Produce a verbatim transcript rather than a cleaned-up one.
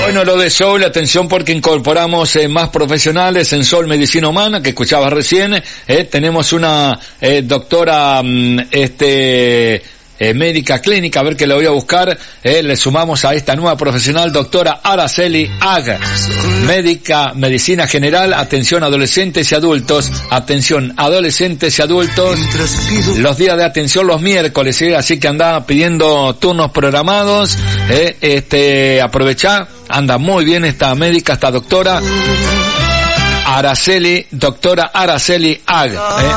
Bueno, lo de Sol, atención porque incorporamos eh, más profesionales en Sol Medicina Humana, que escuchabas recién. Eh, tenemos una eh, doctora, mm, este... Eh, médica clínica, a ver que la voy a buscar, eh, le sumamos a esta nueva profesional, doctora Araceli Ag, médica, medicina general, atención adolescentes y adultos, atención adolescentes y adultos, los días de atención los miércoles, eh, así que anda pidiendo turnos programados, eh, este, aprovechá, anda muy bien esta médica, esta doctora Araceli, doctora Araceli Ag, eh.